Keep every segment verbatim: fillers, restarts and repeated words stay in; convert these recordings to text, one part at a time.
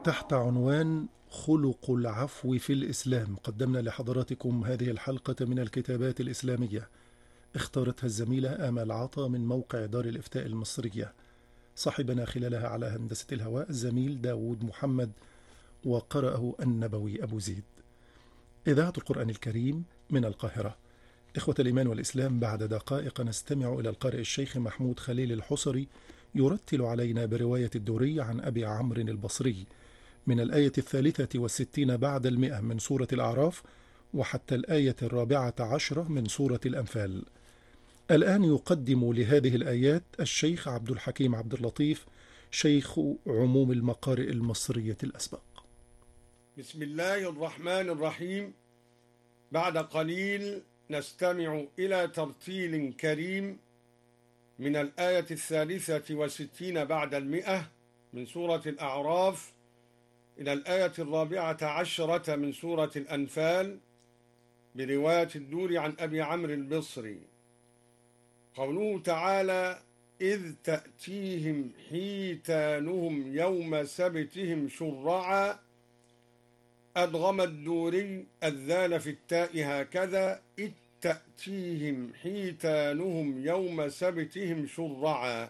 تحت عنوان خلق العفو في الإسلام قدمنا لحضراتكم هذه الحلقة من الكتابات الإسلامية اختارتها الزميلة آمال عطا من موقع دار الإفتاء المصرية. صاحبنا خلالها على هندسة الهواء الزميل داود محمد، وقرأه النبوي أبو زيد. إذاعة القرآن الكريم من القاهرة. إخوة الإيمان والإسلام، بعد دقائق نستمع إلى القارئ الشيخ محمود خليل الحصري يرتل علينا برواية الدوري عن أبي عمرو البصري من الآية الثالثة والستين بعد المئة من سورة الأعراف وحتى الآية الرابعة عشرة من سورة الأنفال. الآن يقدم لهذه الآيات الشيخ عبد الحكيم عبد اللطيف، شيخ عموم المقارئ المصرية الأسبق. بسم الله الرحمن الرحيم. بعد قليل نستمع إلى ترتيل كريم من الآية الثالثة والستين بعد المئة من سورة الأعراف إلى الآية الرابعة عشرة من سورة الأنفال برواية الدوري عن أبي عمرو البصري. قوله تعالى: إذ تأتيهم حيتانهم يوم سبتهم شرعا، أدغم الدوري الذال في التاء هكذا: إذ تأتيهم حيتانهم يوم سبتهم شرعا.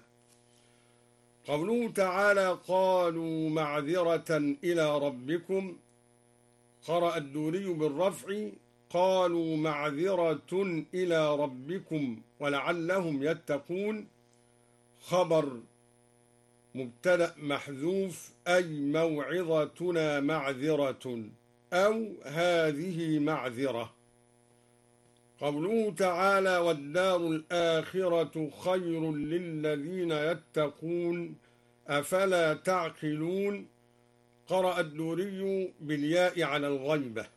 قوله تعالى: قالوا معذرة إلى ربكم، قرأ الدوري بالرفع: قالوا معذرة إلى ربكم ولعلهم يتقون. خبر مبتدأ محذوف، أي موعظتنا معذرة أو هذه معذرة. قوله تعالى: والدار الآخرة خير للذين يتقون أفلا تعقلون. قرأ الدوري بالياء على الغيبة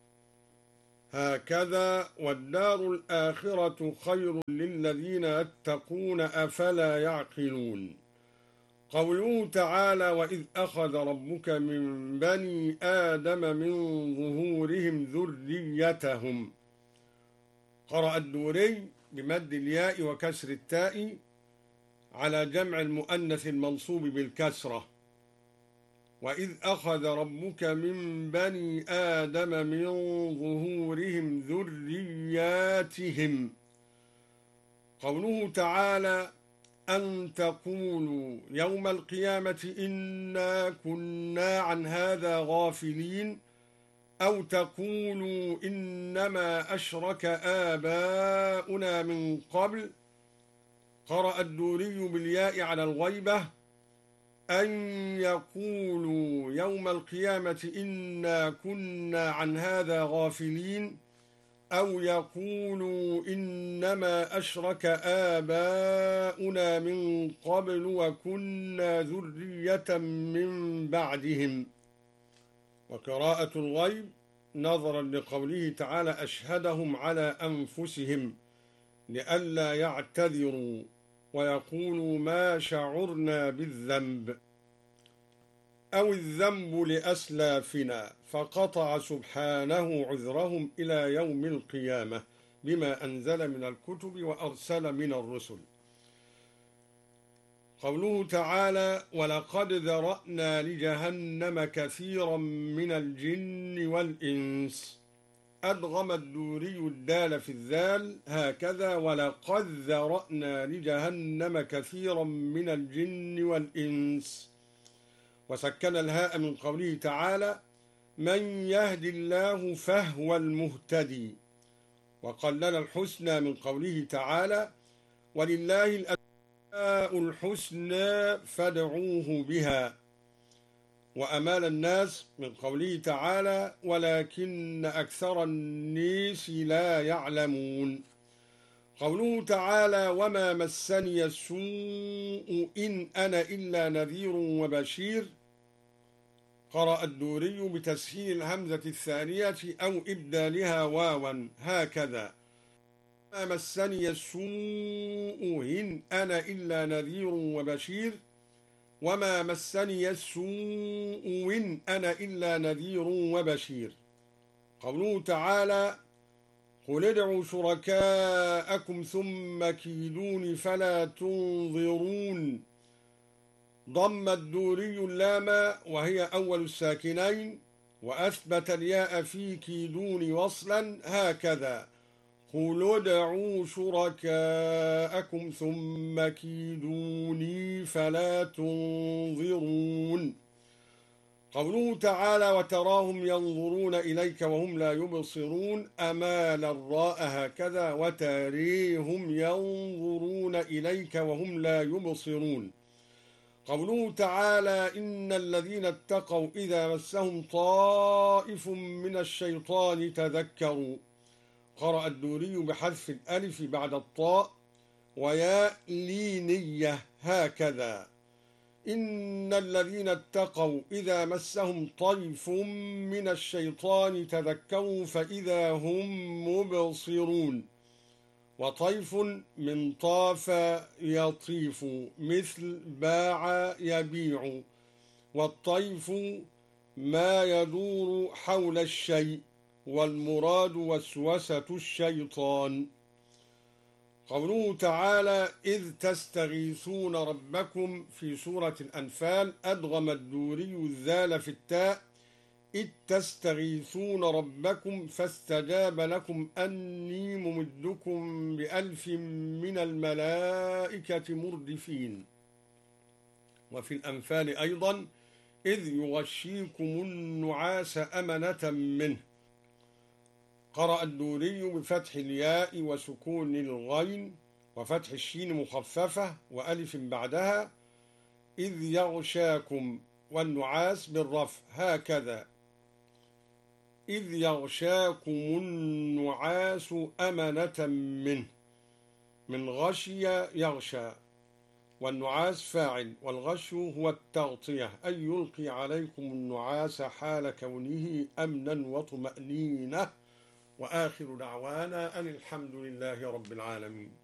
هكذا: والدار الآخرة خير للذين يتقون أفلا يعقلون. قوله تعالى: وإذ أخذ ربك من بني آدم من ظهورهم ذريتهم. قرأ الدوري بمد الياء وكسر التاء على جمع المؤنث المنصوب بالكسرة. وإذ أخذ ربك من بني آدم من ظهورهم ذرياتهم. قوله تعالى: أن تقولوا يوم القيامة إنا كنا عن هذا غافلين، أو تقولوا إنما أشرك آباؤنا من قبل. قرأ الدوري بالياء على الغيبة: أن يقولوا يوم القيامة إنا كنا عن هذا غافلين، أو يقولوا إنما أشرك آباؤنا من قبل وكنا ذرية من بعدهم. وقراءة الغيب نظرا لقوله تعالى: أشهدهم على أنفسهم لئلا يعتذروا ويقولوا ما شعرنا بالذنب، أو الذنب لأسلافنا، فقطع سبحانه عذرهم إلى يوم القيامة بما أنزل من الكتب وأرسل من الرسل. قوله تعالى: ولقد ذرأنا لجهنم كثيرا من الجن والإنس. أدغم الدوري الدال في الذال هكذا: ولقد ذرأنا لجهنم كثيرا من الجن والإنس. وسكن الهاء من قوله تعالى: من يهد الله فهو المهتدي. وقلل الحسنى من قوله تعالى: ولله الأسماء الحسنى فادعوه بها. وأمال الناس من قوله تعالى: ولكن أكثر الناس لا يعلمون. قوله تعالى: وما مسني السوء إن أنا إلا نذير وبشير. قرأ الدوري بتسهيل الهمزة الثانية أو إبدالها واوا هكذا: وما مسني السوء إن أنا إلا نذير وبشير. وما مسني السوء إن أنا إلا نذير وبشير. قوله تعالى: قل ادعوا شركاءكم ثم كيدون فلا تنظرون. ضم الدوري اللام وهي أول الساكنين، وأثبت الياء في كيدون وصلا هكذا: قل ادعوا شركاءكم ثم كيدوني فلا تنظرون. قوله تعالى: وتراهم ينظرون إليك وهم لا يبصرون، أمال الراء هكذا: وتريهم ينظرون إليك وهم لا يبصرون. قوله تعالى: إن الذين اتقوا إذا مسهم طائف من الشيطان تذكروا. قرأ الدوري بحذف الألف بعد الطاء وياء لينية هكذا: إن الذين اتقوا إذا مسهم طيف من الشيطان تذكروا فإذا هم مبصرون. وطيف من طاف يطيف مثل باع يبيع، والطيف ما يدور حول الشيء، والمراد وسوسة الشيطان. قوله تعالى: إذ تستغيثون ربكم في سورة الأنفال، أدغم الدوري الذال في التاء: إذ تستغيثون ربكم فاستجاب لكم أني ممدكم بألف من الملائكة مردفين. وفي الأنفال أيضا: إذ يغشيكم النعاس أمنة منه. قرأ الدوري بفتح الياء وسكون الغين وفتح الشين مخففة وألف بعدها: إذ يغشاكم، والنعاس بالرفع هكذا: إذ يغشاكم النعاس أمنة منه، من غشي يغشى، والنعاس فاعل، والغش هو التغطية، أي يلقي عليكم النعاس حال كونه أمنا وطمأنينة. وآخر دعوانا أن الحمد لله رب العالمين.